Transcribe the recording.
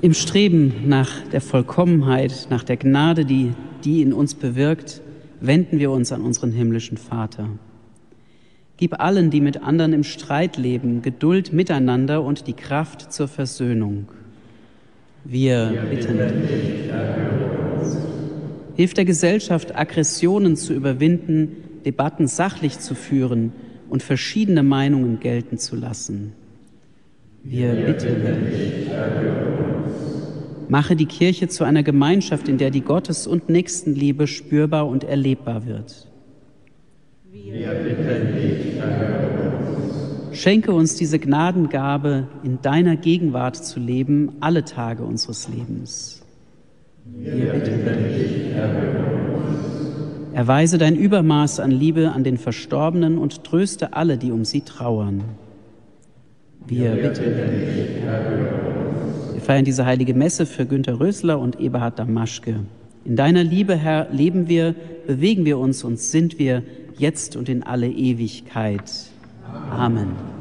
Im Streben nach der Vollkommenheit, nach der Gnade, die in uns bewirkt, wenden wir uns an unseren himmlischen Vater. Gib allen, die mit anderen im Streit leben, Geduld miteinander und die Kraft zur Versöhnung. Wir bitten dich. Hilf der Gesellschaft, Aggressionen zu überwinden, Debatten sachlich zu führen und verschiedene Meinungen gelten zu lassen. Wir bitten dich. Mache die Kirche zu einer Gemeinschaft, in der die Gottes- und Nächstenliebe spürbar und erlebbar wird. Wir bitten dich, schenke uns diese Gnadengabe, in deiner Gegenwart zu leben, alle Tage unseres Lebens. Wir bitten dich, erweise dein Übermaß an Liebe an den Verstorbenen und tröste alle, die um sie trauern. Wir bitten dich, wir feiern diese heilige Messe für Günter Rösler und Eberhard Damaschke. In deiner Liebe, Herr, leben wir, bewegen wir uns und sind wir jetzt und in alle Ewigkeit. Amen.